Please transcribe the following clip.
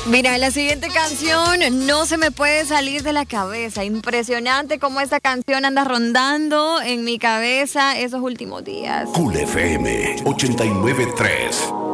Mira, la siguiente canción no se me puede salir de la cabeza. Impresionante cómo esta canción anda rondando en mi cabeza esos últimos días. Cool FM 89.3.